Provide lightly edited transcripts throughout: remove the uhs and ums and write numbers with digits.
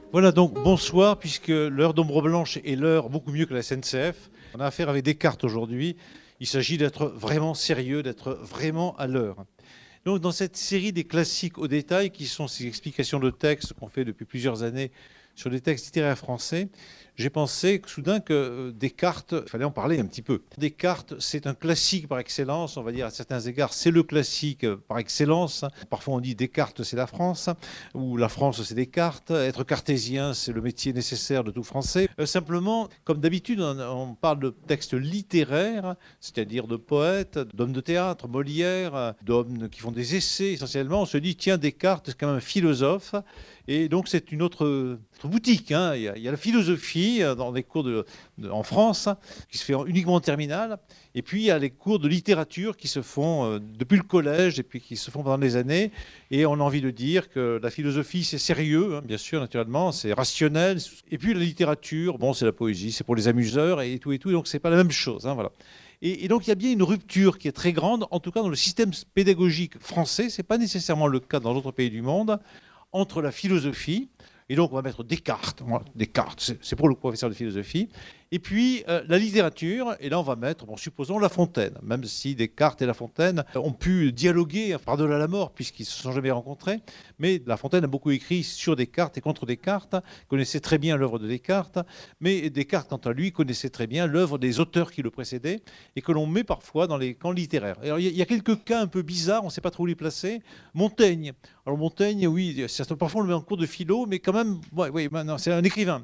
Voilà donc bonsoir, puisque l'heure d'Ombre Blanche est l'heure beaucoup mieux que la SNCF. On a affaire avec Descartes aujourd'hui. Il s'agit d'être vraiment sérieux, d'être vraiment à l'heure. Donc dans cette série des classiques au détail, qui sont ces explications de texte qu'on fait depuis plusieurs années sur des textes littéraires français, j'ai pensé soudain que Descartes, il fallait en parler un petit peu. Descartes, c'est un classique par excellence, on va dire à certains égards, c'est le classique par excellence. Parfois on dit Descartes, c'est la France, ou la France, c'est Descartes. Être cartésien, c'est le métier nécessaire de tout Français. Simplement, comme d'habitude, on parle de textes littéraires, c'est-à-dire de poètes, d'hommes de théâtre, Molière, d'hommes qui font des essais essentiellement. On se dit, tiens, Descartes, c'est quand même un philosophe. Et donc c'est une autre boutique. Hein. Il y a la philosophie dans les cours en France, qui se fait uniquement en terminale. Et puis il y a les cours de littérature qui se font depuis le collège et puis qui se font pendant des années. Et on a envie de dire que la philosophie, c'est sérieux, hein, bien sûr, naturellement, c'est rationnel. Et puis la littérature, bon, c'est la poésie, c'est pour les amuseurs et tout et tout. Donc c'est pas la même chose. Hein, voilà. Et donc il y a bien une rupture qui est très grande, en tout cas dans le système pédagogique français. C'est pas nécessairement le cas dans d'autres pays du monde, entre la philosophie, et donc on va mettre Descartes, Descartes, c'est pour le professeur de philosophie, et puis la littérature, et là on va mettre, bon, supposons La Fontaine, même si Descartes et La Fontaine ont pu dialoguer par-delà la mort, puisqu'ils ne se sont jamais rencontrés, mais La Fontaine a beaucoup écrit sur Descartes et contre Descartes, connaissait très bien l'œuvre de Descartes, mais Descartes, quant à lui, connaissait très bien l'œuvre des auteurs qui le précédaient, et que l'on met parfois dans les camps littéraires. Alors il y a quelques cas un peu bizarres, on ne sait pas trop où les placer. Montaigne. Alors Montaigne, oui, parfois on le met en cours de philo, mais quand même, oui, c'est un écrivain.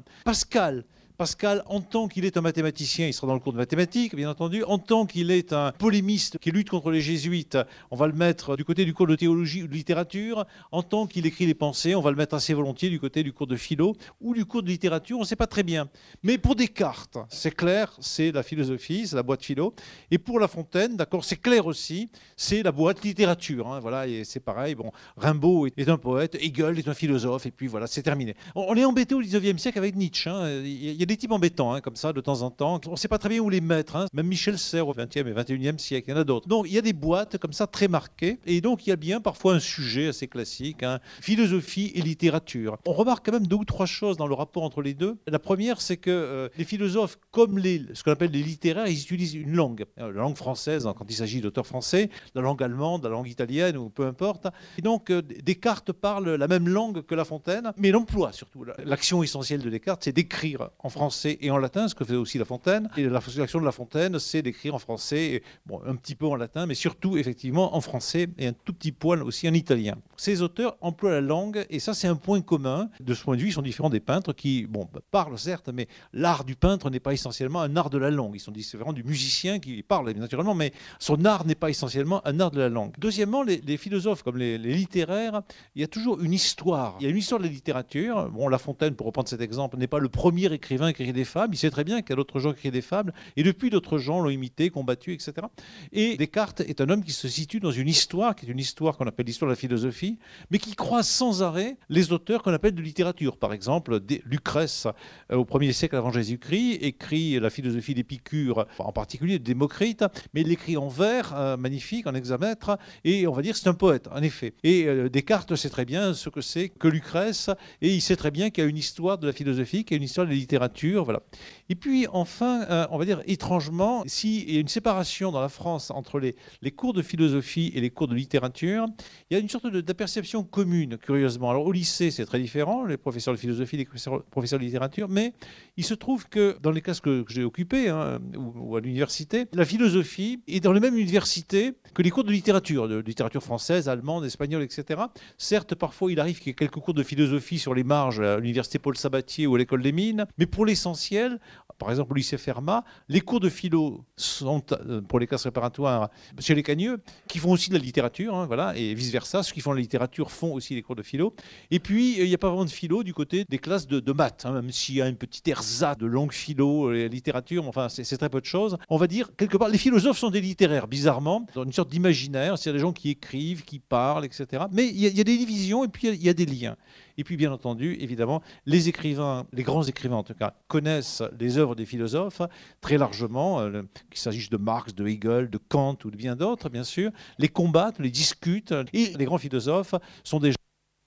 Pascal, en tant qu'il est un mathématicien, il sera dans le cours de mathématiques, bien entendu. En tant qu'il est un polémiste qui lutte contre les jésuites, on va le mettre du côté du cours de théologie ou de littérature. En tant qu'il écrit des pensées, on va le mettre assez volontiers du côté du cours de philo ou du cours de littérature, on ne sait pas très bien. Mais pour Descartes, c'est clair, c'est la philosophie, c'est la boîte philo. Et pour La Fontaine, d'accord, c'est clair aussi, c'est la boîte littérature. Hein, voilà, et c'est pareil. Bon, Rimbaud est un poète, Hegel est un philosophe, et puis voilà, c'est terminé. On est embêté au XIXe siècle avec Nietzsche. Hein. Il y a des types embêtants, hein, comme ça, de temps en temps. On ne sait pas très bien où les mettre. Hein. Même Michel Serres au XXe et XXIe siècle, il y en a d'autres. Donc, il y a des boîtes comme ça très marquées. Et donc, il y a bien parfois un sujet assez classique, hein, philosophie et littérature. On remarque quand même deux ou trois choses dans le rapport entre les deux. La première, c'est que les philosophes, comme ce qu'on appelle les littéraires, ils utilisent une langue. La langue française, quand il s'agit d'auteurs français, la langue allemande, la langue italienne, ou peu importe. Et donc, Descartes parle la même langue que La Fontaine, mais l'emploi surtout. L'action essentielle de Descartes, c'est d'écrire en français et en latin, ce que faisait aussi La Fontaine. Et l'action de La Fontaine, c'est d'écrire en français, et, bon, un petit peu en latin, mais surtout, effectivement, en français et un tout petit poil aussi en italien. Ces auteurs emploient la langue, et ça, c'est un point commun. De ce point de vue, ils sont différents des peintres qui, bon, parlent certes, mais l'art du peintre n'est pas essentiellement un art de la langue. Ils sont différents du musicien qui parle, naturellement, mais son art n'est pas essentiellement un art de la langue. Deuxièmement, les philosophes, comme les littéraires, il y a toujours une histoire. Il y a une histoire de la littérature. Bon, La Fontaine, pour reprendre cet exemple, n'est pas le premier écrivain qui écrit des fables. Il sait très bien qu'il y a d'autres gens qui écrivent des fables. Et depuis, d'autres gens l'ont imité, combattu, etc. Et Descartes est un homme qui se situe dans une histoire, qui est une histoire qu'on appelle l'histoire de la philosophie, mais qui croise sans arrêt les auteurs qu'on appelle de littérature. Par exemple, Lucrèce, au 1er siècle avant Jésus-Christ, écrit la philosophie d'Épicure, en particulier de Démocrite, mais il l'écrit en vers, magnifique, en hexamètre, et on va dire que c'est un poète, en effet. Et Descartes sait très bien ce que c'est que Lucrèce, et il sait très bien qu'il y a une histoire de la philosophie, qu'il y a une histoire de la littérature, voilà. Et puis enfin, on va dire étrangement, s'il y a une séparation dans la France entre les cours de philosophie et les cours de littérature, il y a une sorte d'aperception commune, curieusement. Alors au lycée, c'est très différent, les professeurs de philosophie, les professeurs de littérature, mais il se trouve que dans les classes que j'ai occupées, hein, ou à l'université, la philosophie est dans les mêmes universités que les cours de littérature française, allemande, espagnole, etc. Certes, parfois, il arrive qu'il y ait quelques cours de philosophie sur les marges à l'université Paul Sabatier ou à l'école des Mines, mais pour l'essentiel, par exemple au lycée Fermat, les cours de philo sont, pour les classes préparatoires, chez les Cagneux, qui font aussi de la littérature, hein, voilà, et vice-versa, ceux qui font de la littérature font aussi les cours de philo. Et puis, il n'y a pas vraiment de philo du côté des classes de maths, hein, même s'il y a une petite ersatz de longue philo, littérature, mais enfin, c'est très peu de choses. On va dire, quelque part, les philosophes sont des littéraires, bizarrement, dans une sorte d'imaginaire, c'est-à-dire des gens qui écrivent, qui parlent, etc. Mais il y a des divisions et puis il y a des liens. Et puis, bien entendu, évidemment, les écrivains, les grands écrivains en tout cas, connaissent les œuvres des philosophes très largement, qu'il s'agisse de Marx, de Hegel, de Kant ou de bien d'autres, bien sûr, les combattent, les discutent. Et les grands philosophes sont des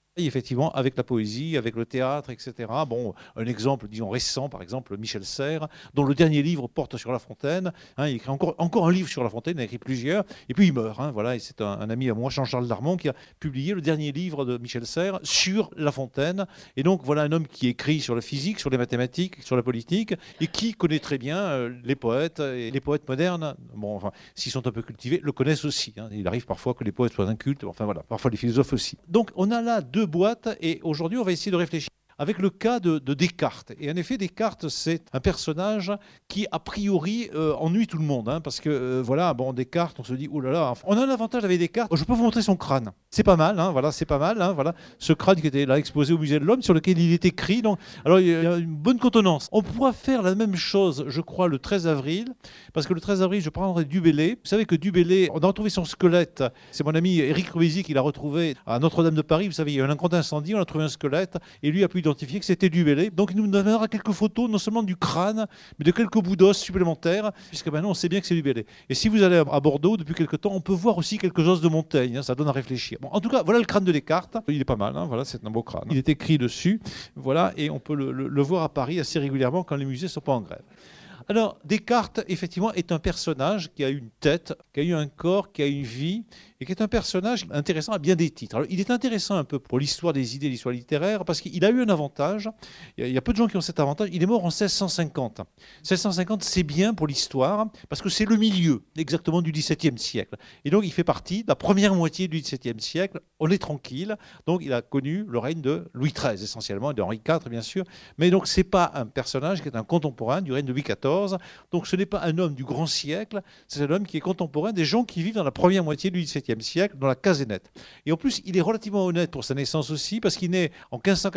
effectivement, avec la poésie, avec le théâtre, etc. Bon, un exemple, disons, récent, par exemple, Michel Serres, dont le dernier livre porte sur La Fontaine. Hein, il écrit encore un livre sur La Fontaine, il a écrit plusieurs, et puis il meurt. Hein, voilà, et c'est un ami à moi, Jean-Charles Darmon, qui a publié le dernier livre de Michel Serres sur La Fontaine. Et donc, voilà un homme qui écrit sur la physique, sur les mathématiques, sur la politique, et qui connaît très bien les poètes, et les poètes modernes, bon, enfin, s'ils sont un peu cultivés, le connaissent aussi. Hein. Il arrive parfois que les poètes soient incultes, enfin voilà, parfois les philosophes aussi. Donc, on a là deux boîtes et aujourd'hui on va essayer de réfléchir avec le cas de Descartes. Et en effet, Descartes, c'est un personnage qui, a priori, ennuie tout le monde. Hein, parce que, voilà, bon, Descartes, on se dit, oh là là, on a un avantage avec Descartes. Je peux vous montrer son crâne. C'est pas mal, hein, voilà, c'est pas mal. Hein, voilà. Ce crâne qui était là exposé au Musée de l'Homme, sur lequel il est écrit. Donc, alors, il y a une bonne contenance. On pourra faire la même chose, je crois, le 13 avril. Parce que le 13 avril, je prendrai Du Bellay. Vous savez que Du Bellay, on a retrouvé son squelette. C'est mon ami Éric Ruizy qui l'a retrouvé à Notre-Dame de Paris. Vous savez, il y a eu un grand incendie, on a trouvé un squelette. Et lui a pu identifier que c'était Du Bellay. Donc il nous donnera quelques photos, non seulement du crâne, mais de quelques bouts d'os supplémentaires, puisque maintenant on sait bien que c'est Du Bellay. Et si vous allez à Bordeaux, depuis quelque temps, on peut voir aussi quelques os de Montaigne. Hein, ça donne à réfléchir. Bon, en tout cas, voilà le crâne de Descartes. Il est pas mal, hein, voilà, c'est un beau crâne. Il est écrit dessus, voilà, et on peut le voir à Paris assez régulièrement quand les musées ne sont pas en grève. Alors, Descartes, effectivement, est un personnage qui a une tête, qui a eu un corps, qui a une vie, et qui est un personnage intéressant à bien des titres. Alors, il est intéressant un peu pour l'histoire des idées, l'histoire littéraire, parce qu'il a eu un avantage. Il y a peu de gens qui ont cet avantage. Il est mort en 1650. 1650, c'est bien pour l'histoire, parce que c'est le milieu, exactement, du XVIIe siècle. Et donc, il fait partie de la première moitié du XVIIe siècle. On est tranquille. Donc, il a connu le règne de Louis XIII, essentiellement, et de Henri IV, bien sûr. Mais donc, ce n'est pas un personnage qui est un contemporain du règne de Louis XIV. Donc, ce n'est pas un homme du grand siècle, c'est un homme qui est contemporain des gens qui vivent dans la première moitié du XVIIe siècle, dans la case est nette. Et en plus, il est relativement honnête pour sa naissance aussi, parce qu'il naît en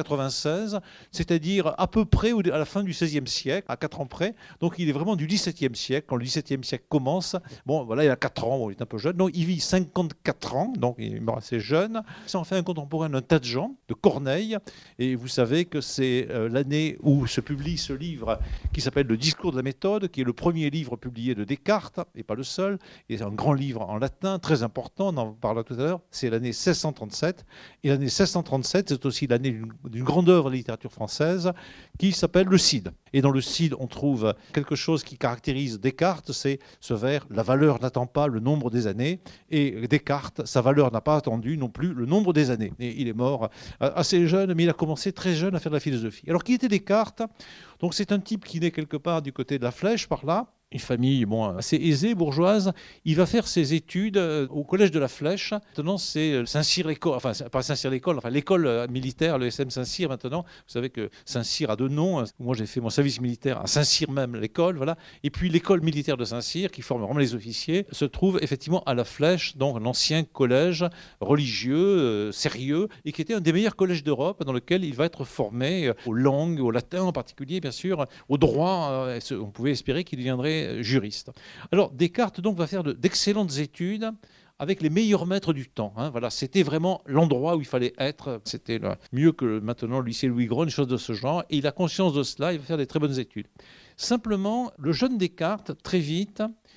1596, c'est-à-dire à peu près à la fin du XVIe siècle, à 4 ans près. Donc, il est vraiment du XVIIe siècle. Quand le XVIIe siècle commence, bon, voilà, il a 4 ans, bon, il est un peu jeune. Donc, il vit 54 ans, donc il est mort assez jeune. Ça en fait un contemporain d'un tas de gens, de Corneille. Et vous savez que c'est l'année où se publie ce livre qui s'appelle Le Discours de la méthode, qui est le premier livre publié de Descartes, et pas le seul. Et c'est un grand livre en latin, très important, on en parlera tout à l'heure. C'est l'année 1637. Et l'année 1637, c'est aussi l'année d'une grande œuvre de littérature française qui s'appelle Le Cid. Et dans Le Cid, on trouve quelque chose qui caractérise Descartes, c'est ce vers « La valeur n'attend pas le nombre des années ». Et Descartes, sa valeur n'a pas attendu non plus le nombre des années. Et il est mort assez jeune, mais il a commencé très jeune à faire de la philosophie. Alors, qui était Descartes ? Donc, c'est un type qui naît quelque part du côté de la Flèche, par là. Une famille assez aisée, bourgeoise. Il va faire ses études au collège de la Flèche. Maintenant, c'est Saint-Cyr-l'École, enfin, pas Saint-Cyr-l'École, enfin, l'école militaire, le SM Saint-Cyr maintenant. Vous savez que Saint-Cyr a deux noms. Moi, j'ai fait mon service militaire à Saint-Cyr même, l'école, voilà. Et puis, l'école militaire de Saint-Cyr, qui forme vraiment les officiers, se trouve effectivement à la Flèche, donc un ancien collège religieux, sérieux, et qui était un des meilleurs collèges d'Europe, dans lequel il va être formé aux langues, au latin en particulier, bien sûr, au droit. On pouvait espérer qu'il deviendrait juriste. Alors Descartes donc va faire d'excellentes études avec les meilleurs maîtres du temps. Hein. Voilà, c'était vraiment l'endroit où il fallait être. C'était mieux que maintenant le lycée Louis-Gros, une chose de ce genre. Et il a conscience de cela, il va faire des très bonnes études. Simplement, le jeune Descartes, très vite,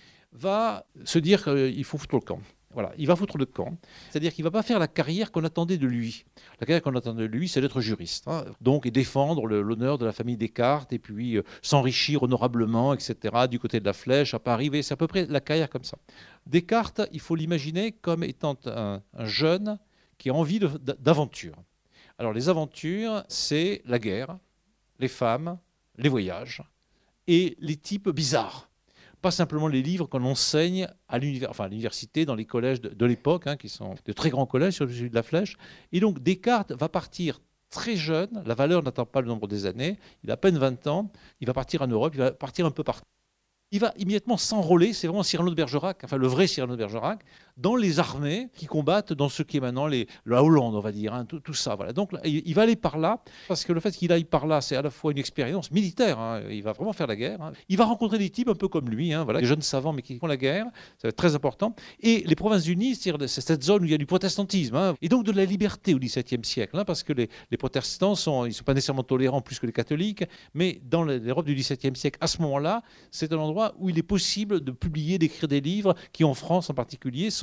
va se dire qu'il faut foutre le camp. Voilà, il va foutre le camp. C'est-à-dire qu'il ne va pas faire la carrière qu'on attendait de lui. La carrière qu'on attendait de lui, c'est d'être juriste. Hein. Donc, et défendre l'honneur de la famille Descartes, et puis s'enrichir honorablement, etc., du côté de la Flèche, à Paris. C'est à peu près la carrière comme ça. Descartes, il faut l'imaginer comme étant un jeune qui a envie d'aventure. Alors, les aventures, c'est la guerre, les femmes, les voyages et les types bizarres. Pas simplement les livres qu'on enseigne à l'université, dans les collèges de l'époque, hein, qui sont de très grands collèges sur le sujet de la Flèche. Et donc Descartes va partir très jeune, la valeur n'attend pas le nombre des années, il a à peine 20 ans, il va partir en Europe, il va partir un peu partout. Il va immédiatement s'enrôler, c'est vraiment Cyrano de Bergerac, enfin le vrai Cyrano de Bergerac, dans les armées qui combattent dans ce qui est maintenant la Hollande, on va dire, hein, tout ça. Voilà. Donc il va aller par là, parce que le fait qu'il aille par là, c'est à la fois une expérience militaire, hein, il va vraiment faire la guerre. Hein. Il va rencontrer des types un peu comme lui, hein, voilà, des jeunes savants mais qui font la guerre, ça va être très important. Et les Provinces-Unies, c'est cette zone où il y a du protestantisme, hein, et donc de la liberté au XVIIe siècle, hein, parce que les protestants ils sont pas nécessairement tolérants plus que les catholiques, mais dans l'Europe du XVIIe siècle, à ce moment-là, c'est un endroit où il est possible de publier, d'écrire des livres qui, en France en particulier, sont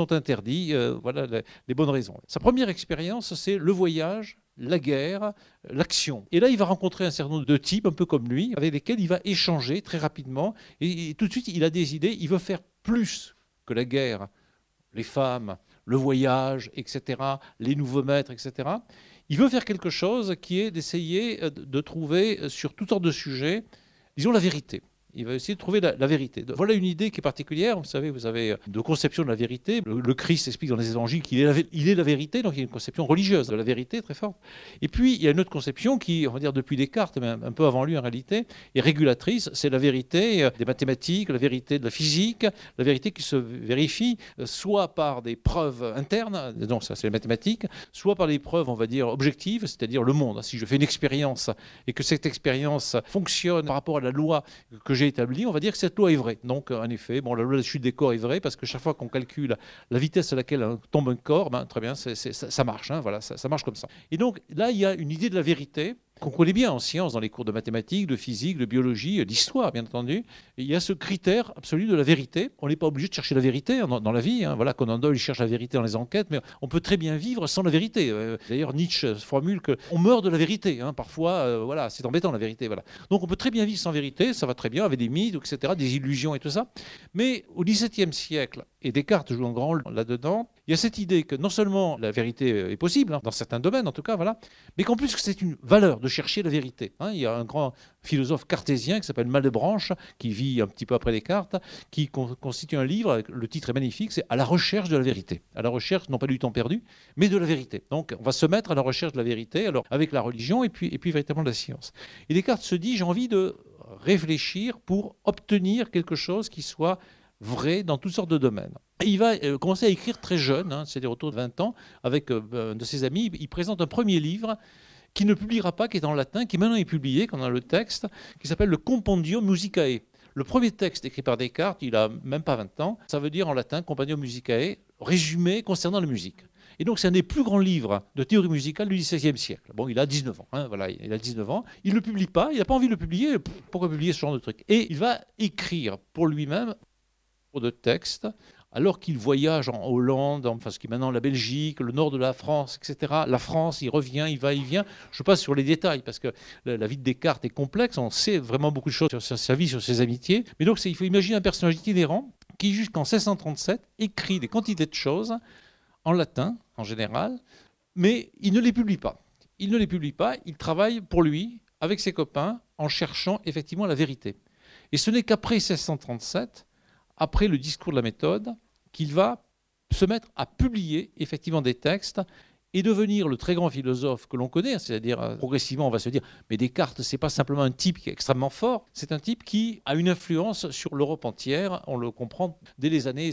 sont interdits. Voilà les bonnes raisons. Sa première expérience, c'est le voyage, la guerre, l'action. Et là, il va rencontrer un certain nombre de types, un peu comme lui, avec lesquels il va échanger très rapidement. Et tout de suite, il a des idées. Il veut faire plus que la guerre, les femmes, le voyage, etc., les nouveaux maîtres, etc. Il veut faire quelque chose qui est d'essayer de trouver sur toutes sortes de sujets, disons, la vérité. Il va essayer de trouver la vérité. Voilà une idée qui est particulière. Vous savez, vous avez de conception de la vérité. Le Christ explique dans les évangiles qu'il est la vérité, donc il y a une conception religieuse de la vérité très forte. Et puis, il y a une autre conception qui, on va dire depuis Descartes, mais un peu avant lui en réalité, est régulatrice. C'est la vérité des mathématiques, la vérité de la physique, la vérité qui se vérifie soit par des preuves internes, donc ça c'est les mathématiques, soit par des preuves, on va dire, objectives, c'est-à-dire le monde. Si je fais une expérience et que cette expérience fonctionne par rapport à la loi que j'ai établi, on va dire que cette loi est vraie. Donc, en effet, bon, la loi de la chute des corps est vraie parce que chaque fois qu'on calcule la vitesse à laquelle tombe un corps, ben, très bien, ça marche. Hein, voilà, ça marche comme ça. Et donc, là, il y a une idée de la vérité qu'on connaît bien en sciences, dans les cours de mathématiques, de physique, de biologie, d'histoire, bien entendu. Et il y a ce critère absolu de la vérité. On n'est pas obligé de chercher la vérité dans la vie. Hein. Voilà, Conan Doyle cherche la vérité dans les enquêtes, mais on peut très bien vivre sans la vérité. D'ailleurs, Nietzsche formule qu'on meurt de la vérité. Hein. Parfois, voilà, c'est embêtant la vérité. Voilà. Donc on peut très bien vivre sans vérité, ça va très bien, avec des mythes, etc., des illusions et tout ça. Mais au XVIIe siècle, et Descartes joue un grand rôle là-dedans, il y a cette idée que non seulement la vérité est possible, hein, dans certains domaines en tout cas, voilà, mais qu'en plus c'est une valeur de chercher la vérité. Hein. Il y a un grand philosophe cartésien qui s'appelle Malebranche, qui vit un petit peu après Descartes, qui constitue un livre, le titre est magnifique, c'est « À la recherche de la vérité ». À la recherche, non pas du temps perdu, mais de la vérité. Donc on va se mettre à la recherche de la vérité, alors avec la religion et puis véritablement la science. Et Descartes se dit, j'ai envie de réfléchir pour obtenir quelque chose qui soit vrai dans toutes sortes de domaines. Et il va commencer à écrire très jeune, hein, c'est-à-dire autour de 20 ans, avec un de ses amis. Il présente un premier livre qui ne publiera pas, qui est en latin, qui maintenant est publié, qu'on a le texte, qui s'appelle le Compendium Musicae. Le premier texte écrit par Descartes, il n'a même pas 20 ans, ça veut dire en latin Compendium Musicae, résumé concernant la musique. Et donc c'est un des plus grands livres de théorie musicale du XVIe siècle. Bon, il a 19 ans, hein, voilà, il a 19 ans. Il ne le publie pas, il n'a pas envie de le publier. Pourquoi publier ce genre de truc? Et il va écrire pour lui-même de textes, alors qu'il voyage en Hollande, enfin ce qui est maintenant la Belgique, le nord de la France, etc. La France, il revient, il va, il vient. Je passe sur les détails parce que la vie de Descartes est complexe. On sait vraiment beaucoup de choses sur sa vie, sur ses amitiés. Mais donc il faut imaginer un personnage itinérant qui, jusqu'en 1637, écrit des quantités de choses en latin, en général, mais il ne les publie pas. Il ne les publie pas, il travaille pour lui, avec ses copains, en cherchant effectivement la vérité. Et ce n'est qu'après 1637, après le discours de la méthode, qu'il va se mettre à publier effectivement des textes et devenir le très grand philosophe que l'on connaît, c'est-à-dire progressivement on va se dire mais Descartes c'est pas simplement un type qui est extrêmement fort, c'est un type qui a une influence sur l'Europe entière, on le comprend dès les années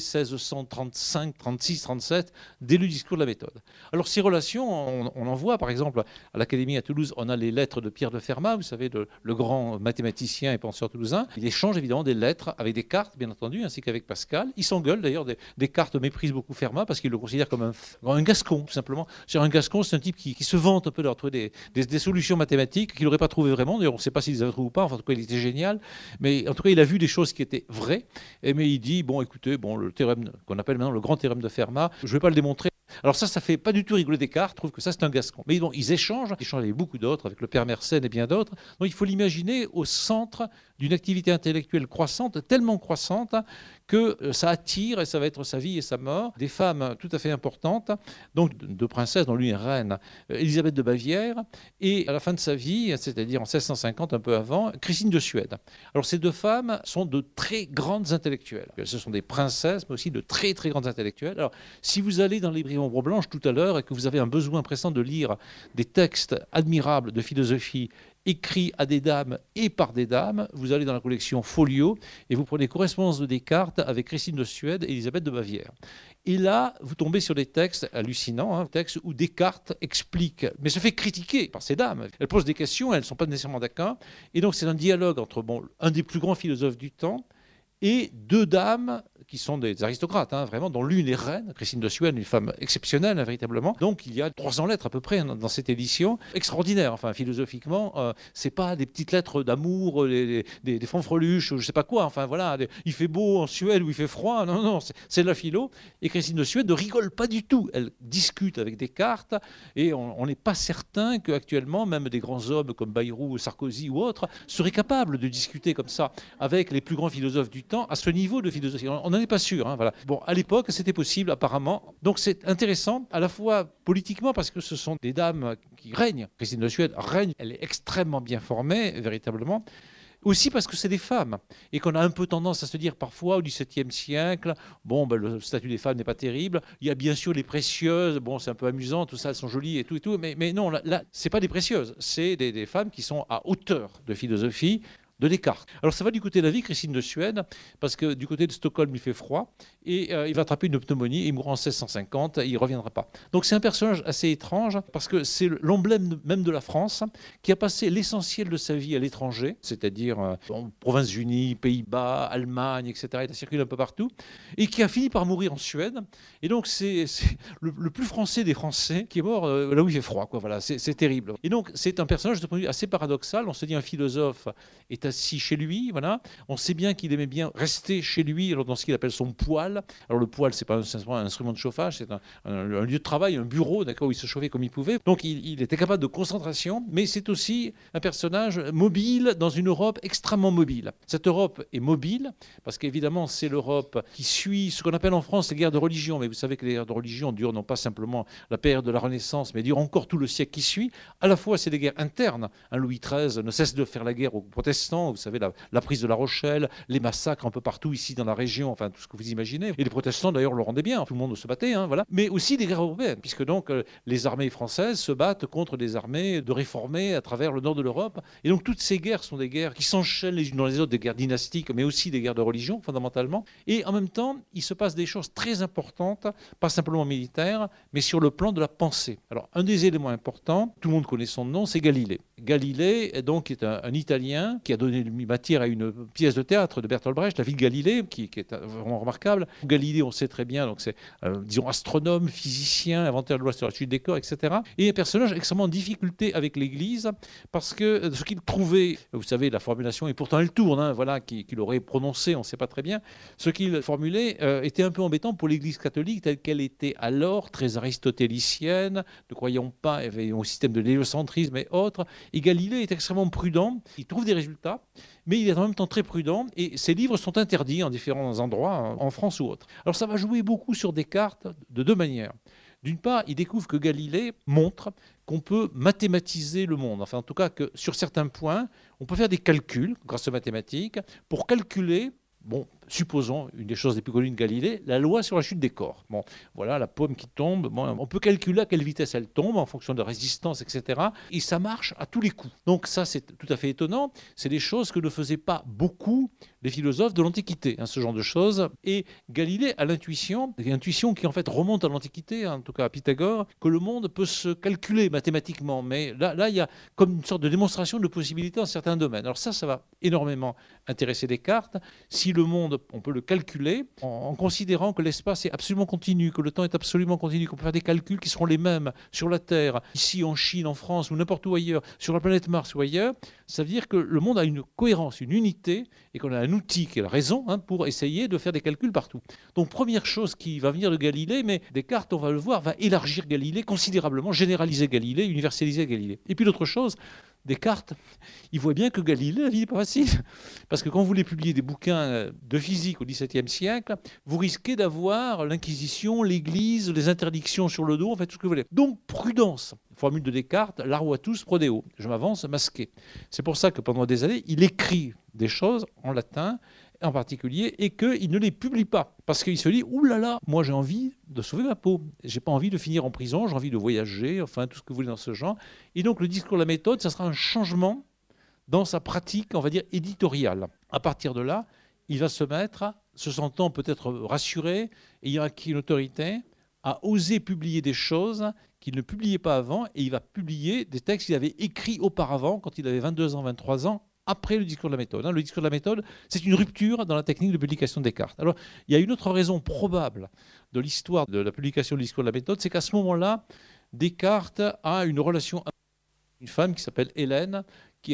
1635, 36, 37, dès le discours de la méthode. Alors ces relations, on en voit par exemple à l'Académie à Toulouse, on a les lettres de Pierre de Fermat, vous savez, le grand mathématicien et penseur toulousain, il échange évidemment des lettres avec Descartes bien entendu, ainsi qu'avec Pascal, ils s'engueulent d'ailleurs, Descartes méprise beaucoup Fermat parce qu'il le considère comme un gascon tout simplement. Un gascon, c'est un type qui se vante un peu d'avoir trouvé des solutions mathématiques qu'il n'aurait pas trouvées vraiment. D'ailleurs, on ne sait pas s'il les avait trouvées ou pas. Enfin, en tout cas, il était génial. Mais en tout cas, il a vu des choses qui étaient vraies. Mais il dit, bon, écoutez, le théorème qu'on appelle maintenant le grand théorème de Fermat, je ne vais pas le démontrer. Alors ça fait pas du tout rigoler Descartes. Je trouve que ça, c'est un gascon. Mais bon, ils échangent avec beaucoup d'autres, avec le père Mersenne et bien d'autres. Donc, il faut l'imaginer au centre d'une activité intellectuelle croissante, tellement croissante que ça attire, et ça va être sa vie et sa mort, des femmes tout à fait importantes, donc deux princesses, dont l'une est reine, Élisabeth de Bavière, et à la fin de sa vie, c'est-à-dire en 1650, un peu avant, Christine de Suède. Alors ces deux femmes sont de très grandes intellectuelles. Ce sont des princesses, mais aussi de très très grandes intellectuelles. Alors si vous allez dans les librairies Ombre Blanche tout à l'heure et que vous avez un besoin pressant de lire des textes admirables de philosophie écrit à des dames et par des dames, vous allez dans la collection Folio et vous prenez Correspondance de Descartes avec Christine de Suède et Élisabeth de Bavière. Et là, vous tombez sur des textes hallucinants, hein, textes où Descartes explique, mais se fait critiquer par ces dames. Elles posent des questions, elles ne sont pas nécessairement d'accord. Et donc c'est un dialogue entre un des plus grands philosophes du temps et deux dames qui sont des aristocrates, hein, vraiment, dont l'une est reine, Christine de Suède, une femme exceptionnelle, hein, véritablement. Donc il y a 300 lettres à peu près dans cette édition, extraordinaire, enfin philosophiquement, c'est pas des petites lettres d'amour, des fanfreluches, ou je sais pas quoi, enfin voilà, il fait beau en Suède ou il fait froid, non, non, c'est de la philo. Et Christine de Suède ne rigole pas du tout, elle discute avec Descartes, et on n'est pas certain qu'actuellement, même des grands hommes comme Bayrou, Sarkozy ou autres, seraient capables de discuter comme ça avec les plus grands philosophes du temps, à ce niveau de philosophie. On n'en est pas sûr, hein, voilà. Bon, à l'époque, c'était possible apparemment. Donc c'est intéressant, à la fois politiquement, parce que ce sont des dames qui règnent. Christine de Suède règne, elle est extrêmement bien formée, véritablement. Aussi parce que c'est des femmes et qu'on a un peu tendance à se dire parfois au XVIIe siècle, bon, ben, le statut des femmes n'est pas terrible. Il y a bien sûr les précieuses, bon, c'est un peu amusant, tout ça, elles sont jolies et tout, mais non, là c'est pas des précieuses, c'est des femmes qui sont à hauteur de philosophie de Descartes. Alors ça va du côté de la vie, Christine de Suède, parce que du côté de Stockholm, il fait froid, et il va attraper une pneumonie, et il mourra en 1650, et il ne reviendra pas. Donc c'est un personnage assez étrange, parce que c'est l'emblème même de la France, qui a passé l'essentiel de sa vie à l'étranger, c'est-à-dire en Provinces-Unies, Pays-Bas, Allemagne, etc., il a circulé un peu partout, et qui a fini par mourir en Suède. Et donc c'est le plus français des Français qui est mort là où il fait froid, quoi. Voilà, c'est terrible. Et donc c'est un personnage de point de vue assez paradoxal. On se dit un philosophe est assis chez lui, voilà. On sait bien qu'il aimait bien rester chez lui dans ce qu'il appelle son poêle. Alors le poêle, c'est pas un instrument de chauffage, c'est un lieu de travail, un bureau, d'accord, où il se chauffait comme il pouvait. Donc il était capable de concentration, mais c'est aussi un personnage mobile dans une Europe extrêmement mobile. Cette Europe est mobile parce qu'évidemment c'est l'Europe qui suit ce qu'on appelle en France les guerres de religion. Mais vous savez que les guerres de religion durent non pas simplement la période de la Renaissance, mais durent encore tout le siècle qui suit. À la fois c'est des guerres internes. Louis XIII ne cesse de faire la guerre aux protestants. Vous savez, la prise de La Rochelle, les massacres un peu partout ici dans la région, enfin tout ce que vous imaginez. Et les protestants d'ailleurs le rendaient bien, tout le monde se battait, hein, voilà. Mais aussi des guerres européennes, puisque donc les armées françaises se battent contre des armées de réformés à travers le nord de l'Europe. Et donc toutes ces guerres sont des guerres qui s'enchaînent les unes dans les autres, des guerres dynastiques, mais aussi des guerres de religion fondamentalement. Et en même temps, il se passe des choses très importantes, pas simplement militaires, mais sur le plan de la pensée. Alors un des éléments importants, tout le monde connaît son nom, c'est Galilée. Galilée, donc, est un Italien qui a donné matière à une pièce de théâtre de Bertolt Brecht, La vie de Galilée, qui est vraiment remarquable. Galilée, on sait très bien, donc c'est, disons, astronome, physicien, inventeur de loi sur la chute des corps, etc. Et un personnage extrêmement en difficulté avec l'Église, parce que ce qu'il trouvait, vous savez, la formulation, et pourtant elle tourne, hein, voilà, qu'il aurait prononcé, on ne sait pas très bien, ce qu'il formulait était un peu embêtant pour l'Église catholique telle qu'elle était alors, très aristotélicienne, ne croyons pas au système de l'héliocentrisme et autres. Et Galilée est extrêmement prudent, il trouve des résultats, mais il est en même temps très prudent, et ses livres sont interdits en différents endroits, en France ou autres. Alors ça va jouer beaucoup sur Descartes de deux manières. D'une part, il découvre que Galilée montre qu'on peut mathématiser le monde, enfin en tout cas que sur certains points, on peut faire des calculs grâce aux mathématiques pour calculer, bon, supposons, une des choses les plus connues de Galilée, la loi sur la chute des corps. Bon, voilà, la pomme qui tombe, bon, on peut calculer à quelle vitesse elle tombe en fonction de la résistance, etc. Et ça marche à tous les coups. Donc ça, c'est tout à fait étonnant. C'est des choses que ne faisaient pas beaucoup les philosophes de l'Antiquité, hein, ce genre de choses. Et Galilée a l'intuition qui en fait remonte à l'Antiquité, en tout cas à Pythagore, que le monde peut se calculer mathématiquement. Mais là, il y a comme une sorte de démonstration de possibilités dans certains domaines. Alors ça va énormément intéresser Descartes. Si le monde, on peut le calculer en considérant que l'espace est absolument continu, que le temps est absolument continu, qu'on peut faire des calculs qui seront les mêmes sur la Terre, ici en Chine, en France ou n'importe où ailleurs, sur la planète Mars ou ailleurs, ça veut dire que le monde a une cohérence, une unité, et qu'on a un outil qui est la raison, hein, pour essayer de faire des calculs partout. Donc première chose qui va venir de Galilée, mais Descartes, on va le voir, va élargir Galilée considérablement, généraliser Galilée, universaliser Galilée. Et puis l'autre chose, Descartes, il voit bien que Galilée, la vie n'est pas facile. Parce que quand vous voulez publier des bouquins de physique au XVIIe siècle, vous risquez d'avoir l'Inquisition, l'Église, les interdictions sur le dos, en fait, tout ce que vous voulez. Donc, prudence. Formule de Descartes, larvatus prodeo. Je m'avance masqué. C'est pour ça que pendant des années, il écrit des choses en latin, en particulier, et qu'il ne les publie pas. Parce qu'il se dit, oulala, moi j'ai envie de sauver ma peau. J'ai pas envie de finir en prison, j'ai envie de voyager, enfin tout ce que vous voulez dans ce genre. Et donc le discours, la méthode, ça sera un changement dans sa pratique, on va dire, éditoriale. À partir de là, il va se mettre, se sentant peut-être rassuré, ayant acquis une autorité, à oser publier des choses qu'il ne publiait pas avant, et il va publier des textes qu'il avait écrits auparavant, quand il avait 22 ans, 23 ans, après le discours de la méthode. Le discours de la méthode, c'est une rupture dans la technique de publication de Descartes. Alors, il y a une autre raison probable de l'histoire de la publication du discours de la méthode, c'est qu'à ce moment-là, Descartes a une relation avec une femme qui s'appelle Hélène, qui est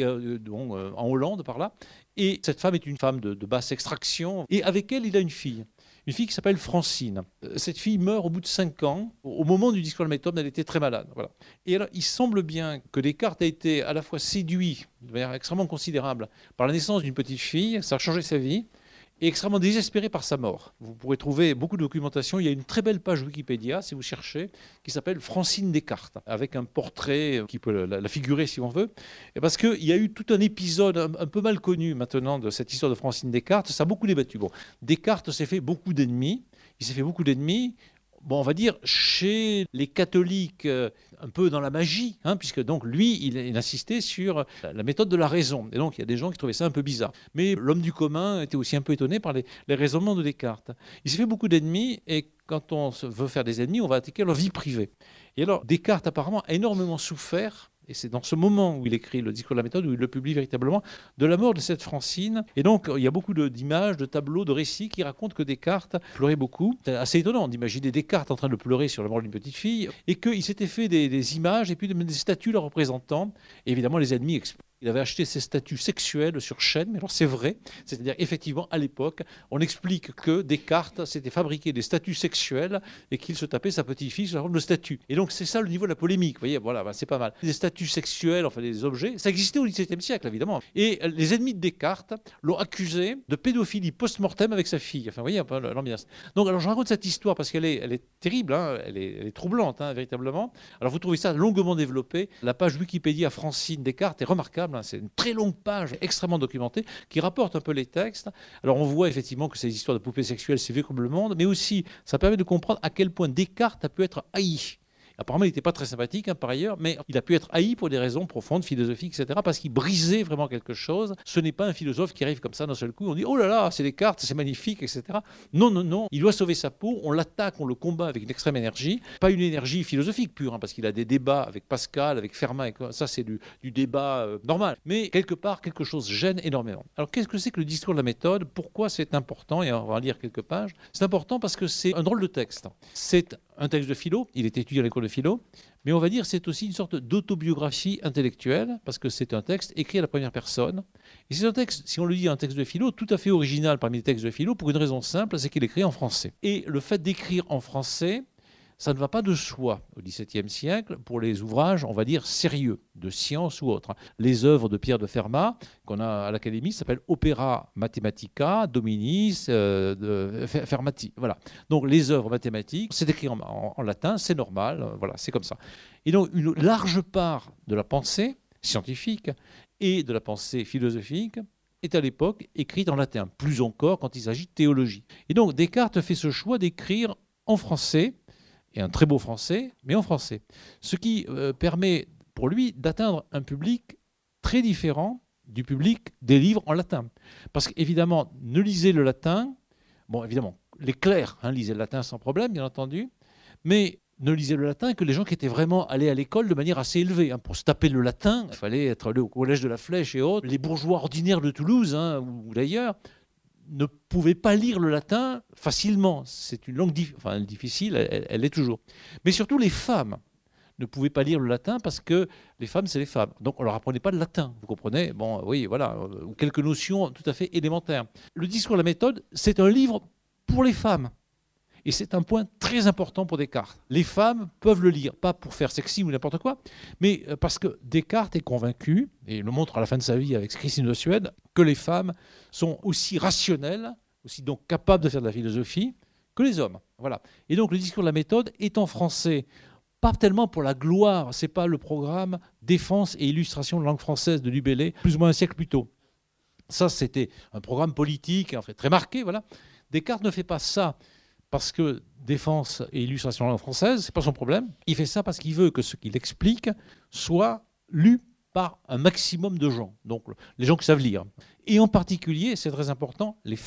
en Hollande par là, et cette femme est une femme de basse extraction, et avec elle, il a une fille qui s'appelle Francine. Cette fille meurt au bout de 5 ans. Au moment du discours de la méthode, elle était très malade. Voilà. Et alors, il semble bien que Descartes a été à la fois séduit de manière extrêmement considérable par la naissance d'une petite fille, ça a changé sa vie, et extrêmement désespéré par sa mort. Vous pourrez trouver beaucoup de documentation. Il y a une très belle page Wikipédia, si vous cherchez, qui s'appelle Francine Descartes, avec un portrait qui peut la figurer si on veut. Et parce qu'il y a eu tout un épisode un peu mal connu maintenant de cette histoire de Francine Descartes. Ça a beaucoup débattu. Bon, Descartes s'est fait beaucoup d'ennemis. Il s'est fait beaucoup d'ennemis. Bon, on va dire chez les catholiques, un peu dans la magie, puisque donc lui, il insistait sur la méthode de la raison. Et donc il y a des gens qui trouvaient ça un peu bizarre. Mais l'homme du commun était aussi un peu étonné par les raisonnements de Descartes. Il s'est fait beaucoup d'ennemis, et quand on veut faire des ennemis, on va attaquer leur vie privée. Et alors Descartes apparemment a énormément souffert. Et c'est dans ce moment où il écrit le discours de la méthode, où il le publie véritablement, de la mort de cette Francine. Et donc, il y a beaucoup d'images, de tableaux, de récits qui racontent que Descartes pleurait beaucoup. C'est assez étonnant d'imaginer Descartes en train de pleurer sur la mort d'une petite fille, et qu'il s'était fait des images et puis des statues le représentant. Et évidemment, les ennemis explosent. Il avait acheté ces statues sexuelles sur chaîne, mais alors c'est vrai, c'est-à-dire effectivement à l'époque, on explique que Descartes s'était fabriqué des statues sexuelles et qu'il se tapait sa petite fille sur la forme de statue. Et donc c'est ça le niveau de la polémique, vous voyez, voilà, c'est pas mal. Des statues sexuelles, enfin des objets, ça existait au XVIIe siècle évidemment. Et les ennemis de Descartes l'ont accusé de pédophilie post-mortem avec sa fille. Enfin vous voyez un peu l'ambiance. Donc alors je raconte cette histoire parce qu'elle est terrible, elle est troublante véritablement. Alors vous trouvez ça longuement développé. La page Wikipédia Francine Descartes est remarquable. C'est une très longue page extrêmement documentée qui rapporte un peu les textes. Alors on voit effectivement que ces histoires de poupées sexuelles, c'est vieux comme le monde, mais aussi ça permet de comprendre à quel point Descartes a pu être haï. Apparemment, il n'était pas très sympathique par ailleurs, mais il a pu être haï pour des raisons profondes, philosophiques, etc., parce qu'il brisait vraiment quelque chose. Ce n'est pas un philosophe qui arrive comme ça d'un seul coup, on dit « Oh là là, c'est Descartes, c'est magnifique, etc. » Non, non, non, il doit sauver sa peau, on l'attaque, on le combat avec une extrême énergie, pas une énergie philosophique pure, parce qu'il a des débats avec Pascal, avec Fermat, ça c'est du débat normal. Mais quelque part, quelque chose gêne énormément. Alors qu'est-ce que c'est que le discours de la méthode? Pourquoi c'est important? Et on va lire quelques pages. C'est important parce que c'est un drôle de texte. C'est un texte de philo, il est étudié à l'école de philo, mais on va dire c'est aussi une sorte d'autobiographie intellectuelle, parce que c'est un texte écrit à la première personne. Et c'est un texte, si on le dit un texte de philo, tout à fait original parmi les textes de philo, pour une raison simple, c'est qu'il est écrit en français. Et le fait d'écrire en français, ça ne va pas de soi au XVIIe siècle pour les ouvrages, on va dire, sérieux, de science ou autre. Les œuvres de Pierre de Fermat, qu'on a à l'Académie, s'appellent Opera Mathematica Dominis de Fermati. Voilà. Donc les œuvres mathématiques, c'est écrit en latin, c'est normal, voilà, c'est comme ça. Et donc une large part de la pensée scientifique et de la pensée philosophique est à l'époque écrite en latin, plus encore quand il s'agit de théologie. Et donc Descartes fait ce choix d'écrire en français, et un très beau français, mais en français. Ce qui permet pour lui d'atteindre un public très différent du public des livres en latin. Parce qu'évidemment, ne lisez le latin, bon évidemment, les clercs lisaient le latin sans problème, bien entendu, mais ne lisez le latin que les gens qui étaient vraiment allés à l'école de manière assez élevée. Pour se taper le latin, il fallait être allé au collège de la Flèche et autres. Les bourgeois ordinaires de Toulouse, ou d'ailleurs, ne pouvaient pas lire le latin facilement. C'est une langue difficile, elle l'est toujours. Mais surtout, les femmes ne pouvaient pas lire le latin parce que les femmes, c'est les femmes. Donc, on ne leur apprenait pas le latin. Vous comprenez? Bon, oui, voilà, ou quelques notions tout à fait élémentaires. Le discours de la méthode, c'est un livre pour les femmes. Et c'est un point très important pour Descartes. Les femmes peuvent le lire, pas pour faire sexy ou n'importe quoi, mais parce que Descartes est convaincu, et il le montre à la fin de sa vie avec Christine de Suède, que les femmes sont aussi rationnelles, aussi donc capables de faire de la philosophie, que les hommes. Voilà. Et donc le discours de la méthode est en français, pas tellement pour la gloire, c'est pas le programme Défense et illustration de langue française de Lubellé, plus ou moins un siècle plus tôt. Ça, c'était un programme politique, en fait, très marqué, voilà. Descartes ne fait pas ça parce que défense et illustration de la langue française, ce n'est pas son problème. Il fait ça parce qu'il veut que ce qu'il explique soit lu par un maximum de gens, donc les gens qui savent lire. Et en particulier, c'est très important, les femmes.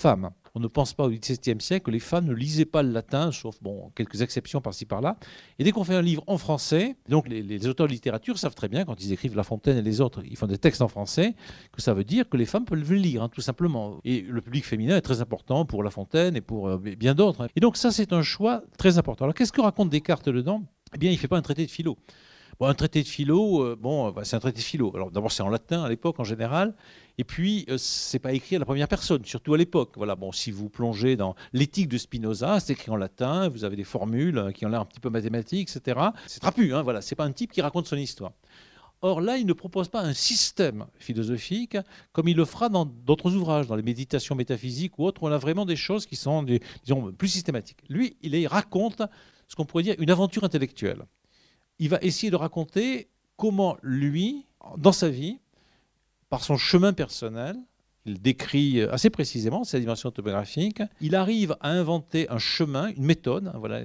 On ne pense pas au XVIIe siècle que les femmes ne lisaient pas le latin, sauf quelques exceptions par-ci par-là. Et dès qu'on fait un livre en français, donc les auteurs de littérature savent très bien, quand ils écrivent La Fontaine et les autres, ils font des textes en français, que ça veut dire que les femmes peuvent le lire, tout simplement. Et le public féminin est très important pour La Fontaine et pour bien d'autres. Et donc ça, c'est un choix très important. Alors qu'est-ce que raconte Descartes dedans? Eh bien, il ne fait pas un traité de philo. Un traité de philo, c'est un traité de philo. Alors d'abord, c'est en latin à l'époque en général, et puis c'est pas écrit à la première personne, surtout à l'époque. Voilà, si vous plongez dans l'éthique de Spinoza, c'est écrit en latin, vous avez des formules qui ont l'air un petit peu mathématiques, etc. C'est trapu, voilà, c'est pas un type qui raconte son histoire. Or là, il ne propose pas un système philosophique comme il le fera dans d'autres ouvrages, dans les méditations métaphysiques ou autres, où on a vraiment des choses qui sont, disons, plus systématiques. Lui, il raconte ce qu'on pourrait dire une aventure intellectuelle. Il va essayer de raconter comment lui, dans sa vie, par son chemin personnel, il décrit assez précisément sa dimension autobiographique, il arrive à inventer un chemin, une méthode, voilà.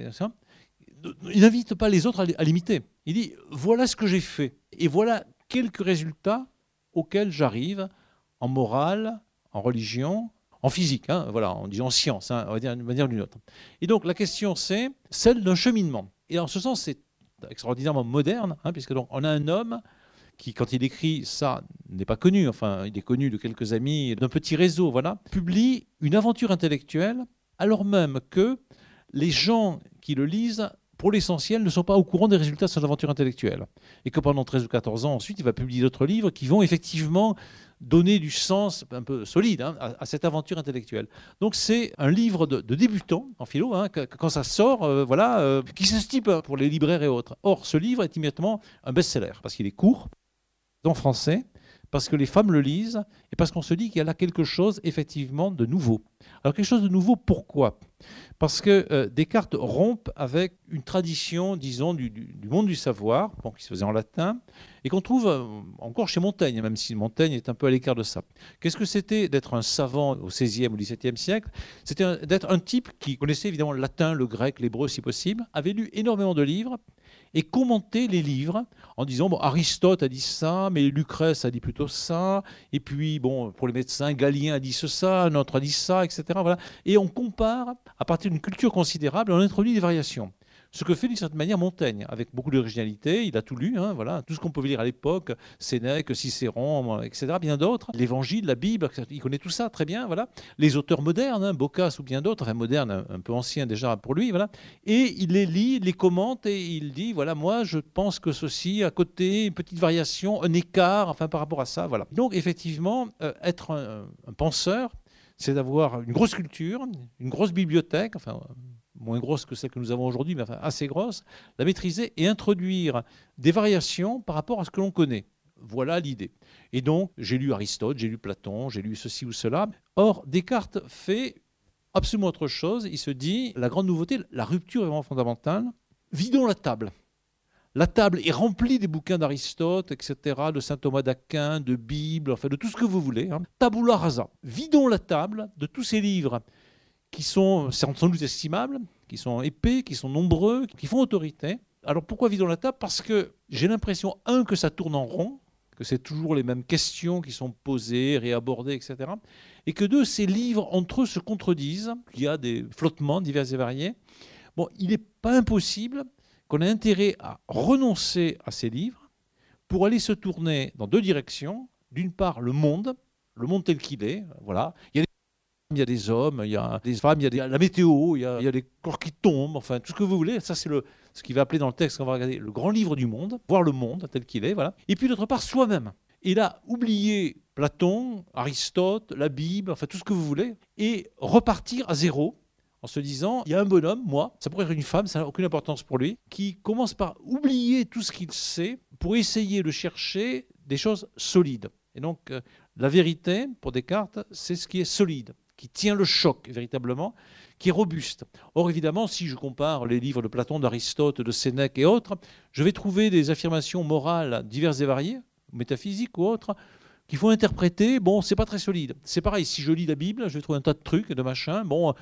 Il n'invite pas les autres à l'imiter. Il dit, voilà ce que j'ai fait, et voilà quelques résultats auxquels j'arrive en morale, en religion, en physique, voilà, on dit en science, on va dire d'une manière ou d'une autre. Et donc la question, c'est celle d'un cheminement. Et en ce sens, c'est extraordinairement moderne, puisque donc on a un homme qui, quand il écrit ça, n'est pas connu, enfin, il est connu de quelques amis, d'un petit réseau, voilà, publie une aventure intellectuelle, alors même que les gens qui le lisent, pour l'essentiel, ne sont pas au courant des résultats de son aventure intellectuelle. Et que pendant 13 ou 14 ans, ensuite, il va publier d'autres livres qui vont effectivement donner du sens un peu solide à cette aventure intellectuelle. Donc c'est un livre de débutant en philo, quand ça sort, qui se type pour les libraires et autres. Or, ce livre est immédiatement un best-seller, parce qu'il est court, en français, parce que les femmes le lisent, et parce qu'on se dit qu'il y a là quelque chose, effectivement, de nouveau. Alors, quelque chose de nouveau, pourquoi ? Parce que Descartes rompt avec une tradition, disons, du monde du savoir, qui se faisait en latin, et qu'on trouve encore chez Montaigne, même si Montaigne est un peu à l'écart de ça. Qu'est-ce que c'était d'être un savant au XVIe ou XVIIe siècle ? C'était d'être un type qui connaissait évidemment le latin, le grec, l'hébreu si possible, avait lu énormément de livres, et commenter les livres en disant Aristote a dit ça, mais Lucrèce a dit plutôt ça, et puis pour les médecins, Galien a dit ça, un autre a dit ça, etc. Voilà. Et on compare, à partir d'une culture considérable, on introduit des variations. Ce que fait d'une certaine manière Montaigne, avec beaucoup d'originalité, il a tout lu, voilà, tout ce qu'on pouvait lire à l'époque, Sénèque, Cicéron, etc., bien d'autres, l'Évangile, la Bible, il connaît tout ça très bien, voilà, les auteurs modernes, Boccace ou bien d'autres, modernes, un peu anciens déjà pour lui, voilà, et il les lit, les commente et il dit, voilà, moi je pense que ceci, à côté, une petite variation, un écart, par rapport à ça, voilà. Donc effectivement, être un penseur, c'est d'avoir une grosse culture, une grosse bibliothèque, moins grosse que celle que nous avons aujourd'hui, mais assez grosse, la maîtriser et introduire des variations par rapport à ce que l'on connaît. Voilà l'idée. Et donc, j'ai lu Aristote, j'ai lu Platon, j'ai lu ceci ou cela. Or, Descartes fait absolument autre chose. Il se dit, la grande nouveauté, la rupture est vraiment fondamentale. Vidons la table. La table est remplie des bouquins d'Aristote, etc., de saint Thomas d'Aquin, de Bible, de tout ce que vous voulez. Tabula rasa. Vidons la table de tous ces livres qui sont sans doute estimables, qui sont épais, qui sont nombreux, qui font autorité. Alors pourquoi vidons la table ? Parce que j'ai l'impression, que ça tourne en rond, que c'est toujours les mêmes questions qui sont posées, réabordées, etc. Et que deux, ces livres entre eux se contredisent, qu'il y a des flottements divers et variés. Il n'est pas impossible qu'on ait intérêt à renoncer à ces livres pour aller se tourner dans deux directions. D'une part, le monde tel qu'il est, voilà. Il y a des hommes, il y a des femmes, il y a la météo, il y a des corps qui tombent, tout ce que vous voulez. Ça, c'est ce qu'il va appeler dans le texte qu'on va regarder le grand livre du monde, voir le monde tel qu'il est, voilà. Et puis d'autre part, soi-même. Il a oublié Platon, Aristote, la Bible, tout ce que vous voulez, et repartir à zéro en se disant, il y a un bonhomme, moi, ça pourrait être une femme, ça n'a aucune importance pour lui, qui commence par oublier tout ce qu'il sait pour essayer de chercher des choses solides. Et donc, la vérité, pour Descartes, c'est ce qui est solide, qui tient le choc véritablement, qui est robuste. Or, évidemment, si je compare les livres de Platon, d'Aristote, de Sénèque et autres, je vais trouver des affirmations morales diverses et variées, métaphysiques ou autres, qu'il faut interpréter. C'est pas très solide. C'est pareil, si je lis la Bible, je vais trouver un tas de trucs, de machins.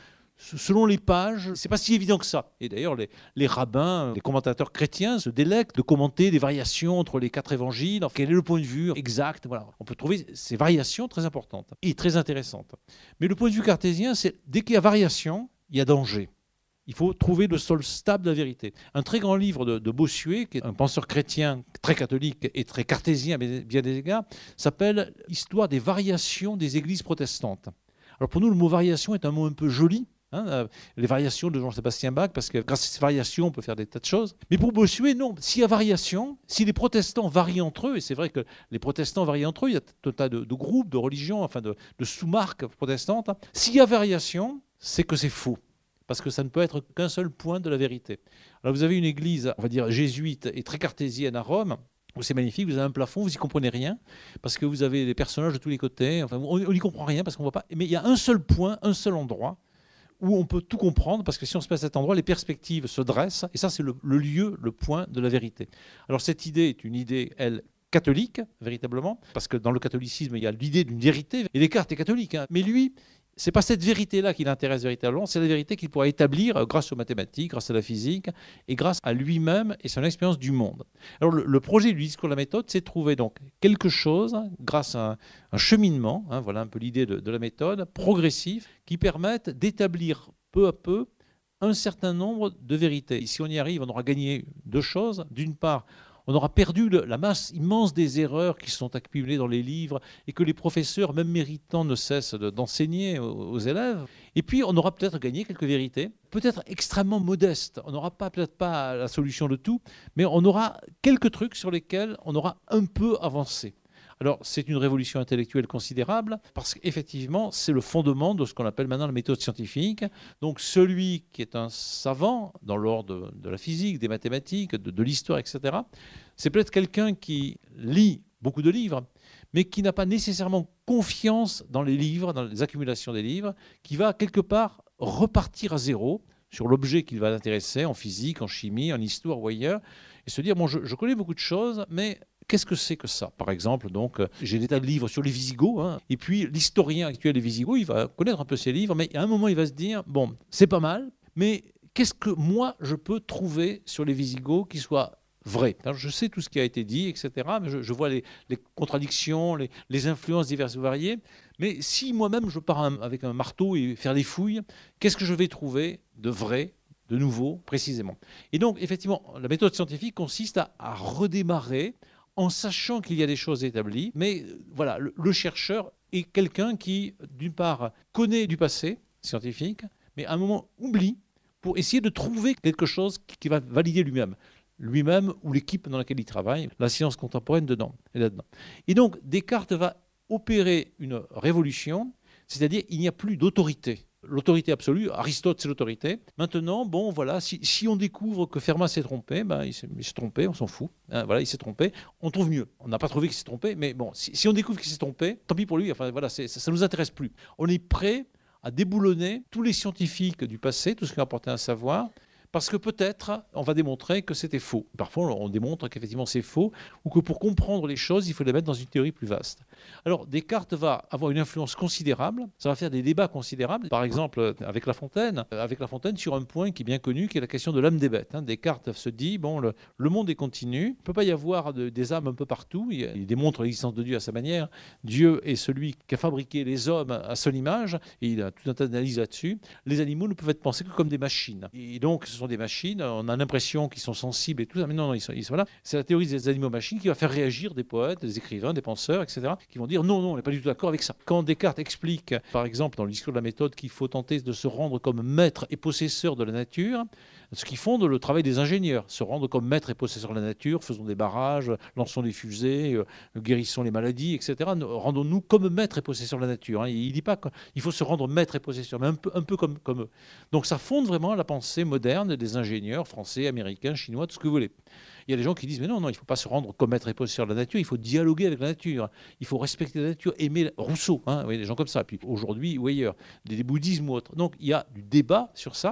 selon les pages, c'est pas si évident que ça. Et d'ailleurs, les rabbins, les commentateurs chrétiens se délectent de commenter des variations entre les 4 évangiles. Alors, quel est le point de vue exact? Voilà. On peut trouver ces variations très importantes et très intéressantes. Mais le point de vue cartésien, c'est dès qu'il y a variation, il y a danger. Il faut trouver le sol stable de la vérité. Un très grand livre de Bossuet, qui est un penseur chrétien très catholique et très cartésien à bien des égards, s'appelle « Histoire des variations des églises protestantes ». Alors pour nous, le mot variation est un mot un peu joli, les variations de Jean-Sébastien Bach, parce que grâce à ces variations, on peut faire des tas de choses. Mais pour Bossuet, non. S'il y a variation, si les protestants varient entre eux, et c'est vrai que les protestants varient entre eux, il y a tout un tas de groupes, de religions, enfin de sous-marques protestantes. S'il y a variation, c'est que c'est faux. Parce que ça ne peut être qu'un seul point de la vérité. Alors vous avez une église, on va dire jésuite et très cartésienne à Rome, où c'est magnifique, vous avez un plafond, vous n'y comprenez rien, parce que vous avez des personnages de tous les côtés, enfin, on n'y comprend rien, parce qu'on ne voit pas. Mais il y a un seul point, un seul endroit, où on peut tout comprendre, parce que si on se passe à cet endroit, les perspectives se dressent, et ça c'est le lieu, le point de la vérité. Alors cette idée est une idée, elle, catholique, véritablement, parce que dans le catholicisme, il y a l'idée d'une vérité, et Descartes est catholique, mais lui, c'est pas cette vérité-là qui l'intéresse véritablement, c'est la vérité qu'il pourra établir grâce aux mathématiques, grâce à la physique et grâce à lui-même et son expérience du monde. Alors le projet du discours de la méthode, c'est de trouver donc quelque chose, grâce à un cheminement, voilà un peu l'idée de la méthode, progressif, qui permette d'établir peu à peu un certain nombre de vérités. Et si on y arrive, on aura gagné 2 choses. D'une part, on aura perdu la masse immense des erreurs qui sont accumulées dans les livres et que les professeurs, même méritants, ne cessent d'enseigner aux élèves. Et puis, on aura peut-être gagné quelques vérités, peut-être extrêmement modestes. On n'aura peut-être pas la solution de tout, mais on aura quelques trucs sur lesquels on aura un peu avancé. Alors, c'est une révolution intellectuelle considérable parce qu'effectivement, c'est le fondement de ce qu'on appelle maintenant la méthode scientifique. Donc, celui qui est un savant dans l'ordre de la physique, des mathématiques, de l'histoire, etc., c'est peut-être quelqu'un qui lit beaucoup de livres, mais qui n'a pas nécessairement confiance dans les livres, dans les accumulations des livres, qui va quelque part repartir à zéro sur l'objet qui va l'intéresser en physique, en chimie, en histoire ou ailleurs, et se dire, bon, je connais beaucoup de choses, mais qu'est-ce que c'est que ça? Par exemple, donc, j'ai des tas de livres sur les Visigoths, et puis l'historien actuel des Visigoths, il va connaître un peu ces livres, mais à un moment, il va se dire, bon, c'est pas mal, mais qu'est-ce que moi, je peux trouver sur les Visigoths qui soit vrai? Alors, je sais tout ce qui a été dit, etc., mais je vois les contradictions, les influences diverses et variées, mais si moi-même, je pars avec un marteau et faire des fouilles, qu'est-ce que je vais trouver de vrai, de nouveau, précisément? Et donc, effectivement, la méthode scientifique consiste à redémarrer en sachant qu'il y a des choses établies, mais voilà, le chercheur est quelqu'un qui, d'une part, connaît du passé scientifique, mais à un moment oublie pour essayer de trouver quelque chose qui va valider lui-même ou l'équipe dans laquelle il travaille, la science contemporaine est là-dedans. Et donc, Descartes va opérer une révolution, c'est-à-dire il n'y a plus d'autorité. L'autorité absolue, Aristote c'est l'autorité. Maintenant, bon voilà, si on découvre que Fermat s'est trompé, il s'est trompé, on s'en fout. Voilà, il s'est trompé, on trouve mieux. On n'a pas trouvé qu'il s'est trompé, mais bon, si on découvre qu'il s'est trompé, tant pis pour lui, enfin voilà, ça ne nous intéresse plus. On est prêt à déboulonner tous les scientifiques du passé, tout ce qui a apporté un savoir, parce que peut-être on va démontrer que c'était faux. Parfois, on démontre qu'effectivement c'est faux, ou que pour comprendre les choses, il faut les mettre dans une théorie plus vaste. Alors, Descartes va avoir une influence considérable, ça va faire des débats considérables, par exemple avec La Fontaine sur un point qui est bien connu, qui est la question de l'âme des bêtes. Descartes se dit, bon, le monde est continu, il ne peut pas y avoir des âmes un peu partout, il démontre l'existence de Dieu à sa manière, Dieu est celui qui a fabriqué les hommes à son image, et il a tout un tas d'analyses là-dessus. Les animaux ne peuvent être pensés que comme des machines. Et donc, ce sont des machines, on a l'impression qu'ils sont sensibles et tout ça, mais non, ils sont là. C'est la théorie des animaux-machines qui va faire réagir des poètes, des écrivains, des penseurs, etc., qui vont dire non, on n'est pas du tout d'accord avec ça. Quand Descartes explique, par exemple, dans le discours de la méthode, qu'il faut tenter de se rendre comme maître et possesseur de la nature, ce qui fonde le travail des ingénieurs, se rendre comme maître et possesseur de la nature, faisons des barrages, lançons des fusées, guérissons les maladies, etc. Rendons-nous comme maître et possesseur de la nature. Il ne dit pas qu'il faut se rendre maître et possesseur, mais un peu comme eux. Donc ça fonde vraiment la pensée moderne des ingénieurs français, américains, chinois, tout ce que vous voulez. Il y a des gens qui disent mais non, il ne faut pas se rendre comme maître et possesseur de la nature, il faut dialoguer avec la nature, il faut respecter la nature, aimer Rousseau, oui, des gens comme ça. Puis aujourd'hui ou ailleurs, des bouddhismes ou autres. Donc il y a du débat sur ça,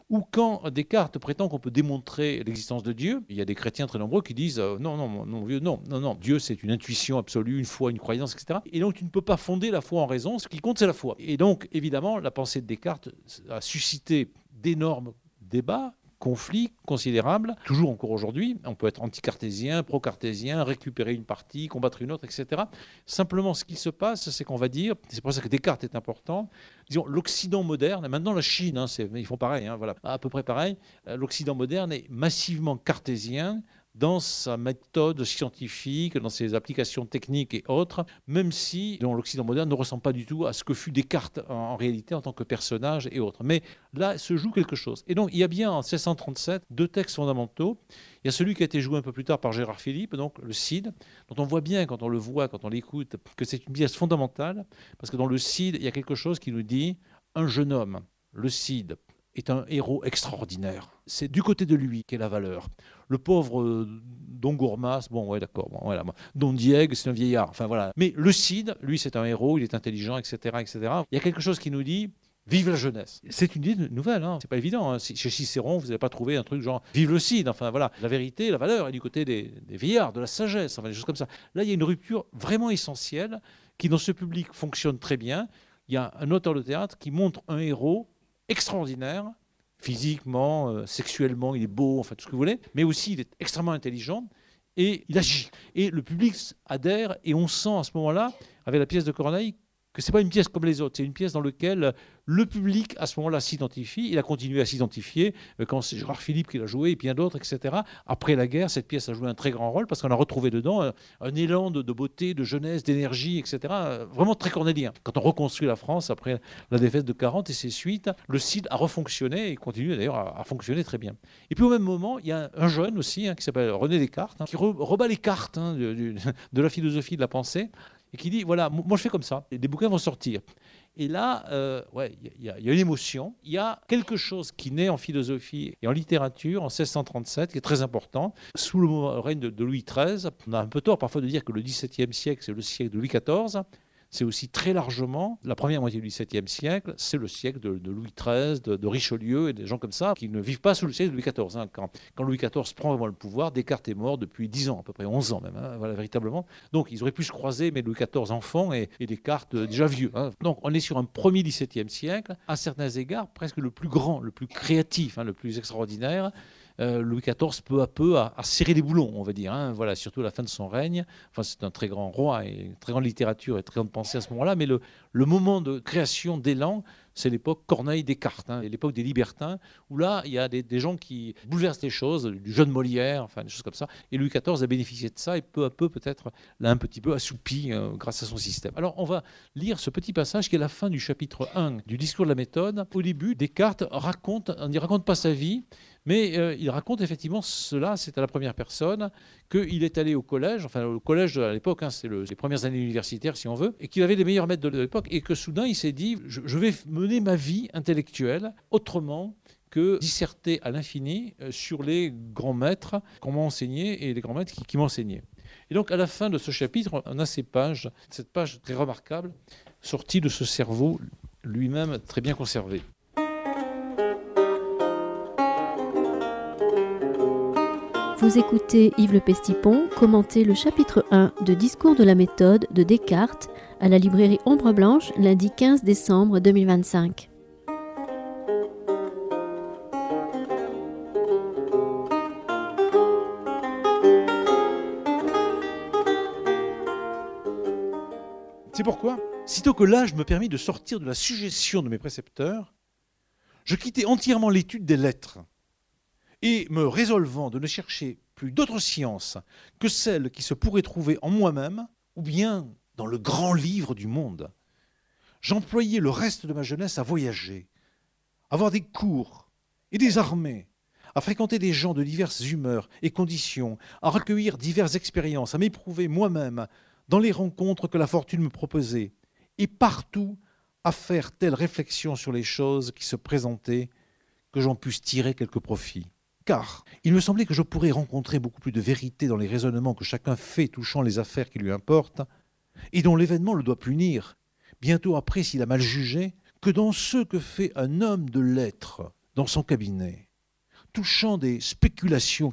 Ou quand Descartes prétend qu'on peut démontrer l'existence de Dieu, il y a des chrétiens très nombreux qui disent non, non, non, vieux, non, non, non, Dieu c'est une intuition absolue, une foi, une croyance, etc. Et donc tu ne peux pas fonder la foi en raison, ce qui compte c'est la foi. Et donc évidemment, la pensée de Descartes a suscité d'énormes débats, conflits considérables, toujours encore aujourd'hui. On peut être anti-cartésien, pro-cartésien, récupérer une partie, combattre une autre, etc. Simplement, ce qui se passe, c'est qu'on va dire, c'est pour ça que Descartes est important, disons, l'Occident moderne, et maintenant la Chine, ils font pareil, voilà, à peu près pareil, l'Occident moderne est massivement cartésien, dans sa méthode scientifique, dans ses applications techniques et autres, même si l'Occident moderne ne ressemble pas du tout à ce que fut Descartes en réalité en tant que personnage et autres. Mais là se joue quelque chose. Et donc il y a bien en 1637 deux textes fondamentaux. Il y a celui qui a été joué un peu plus tard par Gérard Philipe, donc le Cid, dont on voit bien quand on le voit, quand on l'écoute, que c'est une pièce fondamentale, parce que dans le Cid, il y a quelque chose qui nous dit un jeune homme, le Cid, est un héros extraordinaire. C'est du côté de lui qu'est la valeur. Le pauvre Don Gourmas, bon, ouais, d'accord, bon, voilà. Don Diego, c'est un vieillard, enfin voilà. Mais le Cid, lui, c'est un héros, il est intelligent, etc., etc. Il y a quelque chose qui nous dit vive la jeunesse. C'est une idée nouvelle, c'est pas évident. Chez Cicéron, vous n'avez pas trouvé un truc genre vive le Cid. Enfin voilà, la vérité, la valeur est du côté des vieillards, de la sagesse, enfin des choses comme ça. Là, il y a une rupture vraiment essentielle qui, dans ce public, fonctionne très bien. Il y a un auteur de théâtre qui montre un héros extraordinaire, physiquement, sexuellement, il est beau, enfin tout ce que vous voulez, mais aussi il est extrêmement intelligent et il agit. Et le public adhère et on sent à ce moment-là, avec la pièce de Corneille, que ce n'est pas une pièce comme les autres, c'est une pièce dans laquelle le public, à ce moment-là, s'identifie. Il a continué à s'identifier quand c'est Gérard Philipe qui l'a joué et bien d'autres, etc. Après la guerre, cette pièce a joué un très grand rôle parce qu'on a retrouvé dedans un élan de beauté, de jeunesse, d'énergie, etc. Vraiment très cornélien. Quand on reconstruit la France après la défaite de 40 et ses suites, le Cid a refonctionné et continue d'ailleurs à fonctionner très bien. Et puis au même moment, il y a un jeune aussi qui s'appelle René Descartes, qui rebat les cartes de la philosophie de la pensée, et qui dit, voilà, moi je fais comme ça, et des bouquins vont sortir. Et là, il y a une émotion, il y a quelque chose qui naît en philosophie et en littérature en 1637, qui est très important, sous le règne de Louis XIII. On a un peu tort parfois de dire que le XVIIe siècle, c'est le siècle de Louis XIV. C'est aussi très largement, la première moitié du XVIIe siècle, c'est le siècle de Louis XIII, de Richelieu et des gens comme ça qui ne vivent pas sous le siècle de Louis XIV. Quand Louis XIV prend vraiment le pouvoir, Descartes est mort depuis 10 ans, à peu près 11 ans même, voilà, véritablement. Donc ils auraient pu se croiser, mais Louis XIV enfant et Descartes déjà vieux. Donc on est sur un premier XVIIe siècle, à certains égards presque le plus grand, le plus créatif, le plus extraordinaire. Louis XIV, peu à peu, a serré les boulons, on va dire. Voilà, surtout à la fin de son règne. Enfin, c'est un très grand roi et une très grande littérature et très grande pensée à ce moment-là. Mais le moment de création d'élan, c'est l'époque Corneille-Descartes, l'époque des libertins, où là, il y a des gens qui bouleversent les choses, du jeune Molière, enfin des choses comme ça. Et Louis XIV a bénéficié de ça et peu à peu, peut-être, l'a un petit peu assoupi grâce à son système. Alors, on va lire ce petit passage qui est la fin du chapitre 1 du discours de la méthode. Au début, Descartes on ne raconte pas sa vie, mais il raconte effectivement cela, c'est à la première personne, qu'il est allé au collège, enfin au collège à l'époque, c'est les premières années universitaires si on veut, et qu'il avait les meilleurs maîtres de l'époque, et que soudain il s'est dit, je vais mener ma vie intellectuelle autrement que disserter à l'infini sur les grands maîtres qu'on m'a enseigné et les grands maîtres qui m'ont enseigné. Et donc à la fin de ce chapitre, on a cette page très remarquable, sortie de ce cerveau lui-même très bien conservé. Vous écoutez Yves Le Pestipon commenter le chapitre 1 de Discours de la méthode de Descartes à la librairie Ombre Blanche lundi 15 décembre 2025. C'est pourquoi, sitôt que l'âge me permit de sortir de la suggestion de mes précepteurs, je quittai entièrement l'étude des lettres et me résolvant de ne chercher plus d'autres sciences que celles qui se pourraient trouver en moi-même ou bien dans le grand livre du monde, j'employai le reste de ma jeunesse à voyager, à voir des cours et des armées, à fréquenter des gens de diverses humeurs et conditions, à recueillir diverses expériences, à m'éprouver moi-même dans les rencontres que la fortune me proposait, et partout à faire telle réflexion sur les choses qui se présentaient que j'en pusse tirer quelque profit. Car il me semblait que je pourrais rencontrer beaucoup plus de vérité dans les raisonnements que chacun fait touchant les affaires qui lui importent, et dont l'événement le doit punir, bientôt après s'il a mal jugé, que dans ceux que fait un homme de lettres dans son cabinet, touchant des spéculations